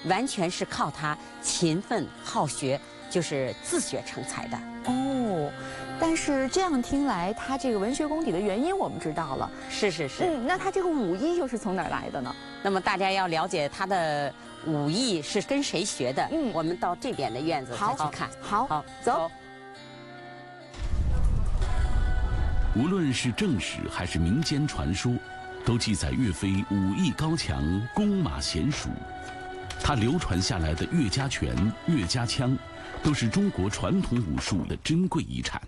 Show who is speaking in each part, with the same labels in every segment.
Speaker 1: 完全是靠他勤奋好学，就是自学成才的。
Speaker 2: 哦，但是这样听来，他这个文学功底的原因我们知道了。
Speaker 1: 是。
Speaker 2: 那他这个武艺又是从哪儿来的呢？
Speaker 1: 那么大家要了解他的武艺是跟谁学的，我们到这边的院子再去看。
Speaker 2: 好，走。
Speaker 3: 无论是正史还是民间传说，都记载岳飞武艺高强，弓马娴熟。他流传下来的岳家拳、岳家枪，都是中国传统武术的珍贵遗产。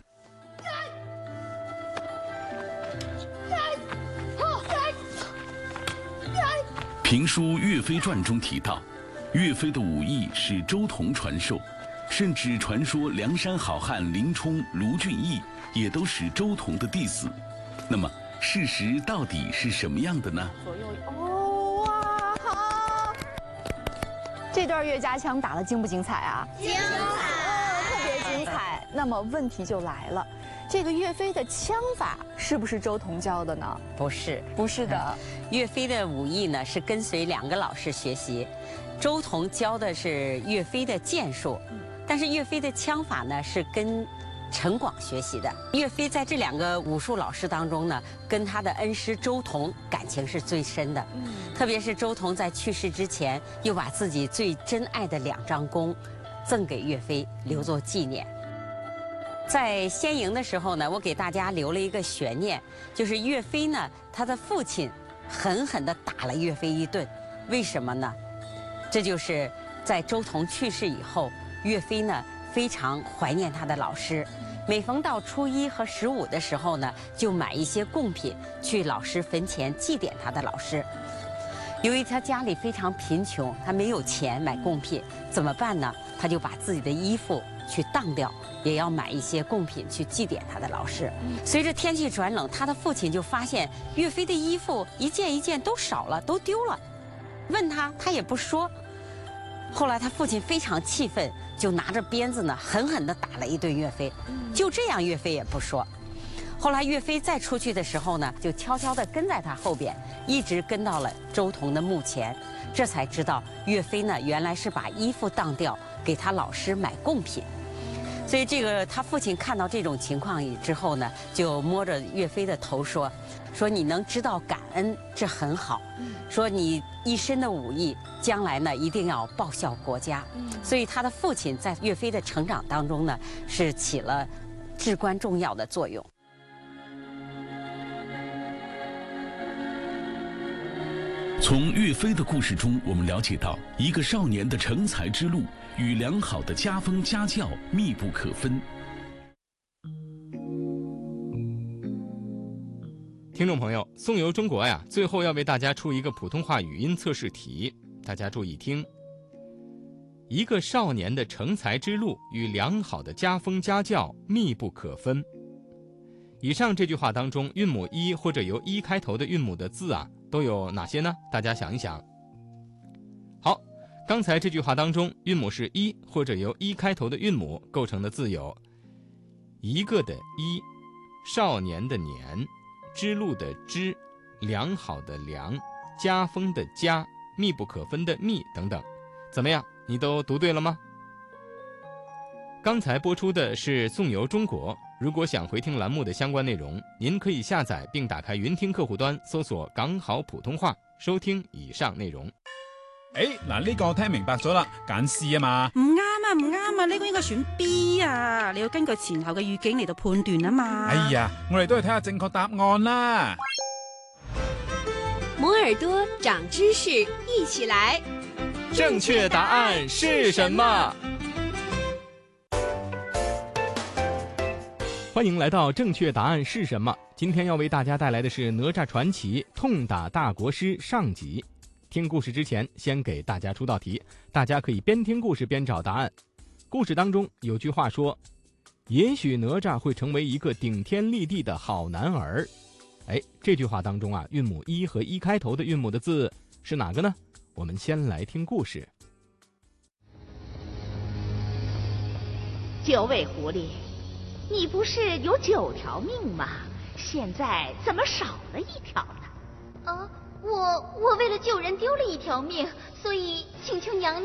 Speaker 3: 评书《岳飞传》中提到，岳飞的武艺是周同传授，甚至传说梁山好汉林冲、卢俊义也都是周同的弟子。那么，事实到底是什么样的呢？
Speaker 2: 哇，好！这段岳家枪打得精不精彩啊？
Speaker 4: 精彩，
Speaker 2: 特别精彩。那么问题就来了，这个岳飞的枪法是不是周同教的呢？
Speaker 1: 不是，
Speaker 2: 不是的。
Speaker 1: 岳飞的武艺呢是跟随2个老师学习，周同教的是岳飞的剑术，但是岳飞的枪法呢是跟陈广学习的。岳飞在这2个武术老师当中呢，跟他的恩师周同感情是最深的。特别是周同在去世之前，又把自己最珍爱的2张弓赠给岳飞，留作纪念。在先营的时候呢，我给大家留了一个悬念，就是岳飞呢，他的父亲狠狠地打了岳飞一顿，为什么呢？这就是在周同去世以后，岳飞呢非常怀念他的老师，每逢到初1和15的时候呢，就买一些贡品去老师坟前祭奠他的老师。由于他家里非常贫穷，他没有钱买贡品，怎么办呢？他就把自己的衣服去当掉，也要买一些贡品去祭奠他的老师。随着天气转冷，他的父亲就发现岳飞的衣服一件一件都少了，都丢了。问他，他也不说。后来他父亲非常气愤，就拿着鞭子呢，狠狠地打了一顿岳飞。就这样，岳飞也不说。后来岳飞再出去的时候呢，就悄悄地跟在他后边，一直跟到了周同的墓前，这才知道岳飞呢原来是把衣服当掉，给他老师买贡品。所以他父亲看到这种情况之后呢，就摸着岳飞的头说你能知道感恩，这很好。说你一身的武艺，将来呢一定要报效国家。所以他的父亲在岳飞的成长当中呢，是起了至关重要的作用。
Speaker 3: 从岳飞的故事中，我们了解到，一个少年的成才之路与良好的家风家教密不可分。
Speaker 5: 听众朋友，宋游中国呀，最后要为大家出一个普通话语音测试题，大家注意听。一个少年的成才之路与良好的家风家教密不可分。以上这句话当中，韵母一或者由一开头的韵母的字啊，都有哪些呢？大家想一想。好，刚才这句话当中，韵母是一或者由一开头的韵母构成的字有一个的一，少年的年，之路的之，良好的良，家风的家，密不可分的密等等。怎么样，你都读对了吗？刚才播出的是宋游中国，如果想回听栏目的相关内容，您可以下载并打开云听客户端，搜索港好普通话，收聽以上內容。
Speaker 6: 嗱，呢個我聽明白咗啦，揀 C 啊嘛。
Speaker 7: 唔啱啊，唔啱啊，呢個應該選 B 啊，你要根據前後嘅語境嚟到判斷啊嘛。
Speaker 6: 哎呀，我哋都係睇下正確答案啦。
Speaker 4: 摩耳朵長知識，一起來。
Speaker 5: 正確答案是什麼？歡迎來到正確答案是什麼？今天要為大家帶來的是哪吒傳奇痛打大國師上集。聽故事之前，先給大家出道題，大家可以邊聽故事邊找答案。故事當中有句話說，也許哪吒會成為一個頂天立地的好男兒。這句話當中啊，韻母一和一開頭的韻母的字是哪個呢？我們先來聽故事。
Speaker 8: 九尾狐狸，你不是有9條命嗎？現在怎麼少了1條呢？
Speaker 9: 我為了救人丟了1條命，所以請求娘娘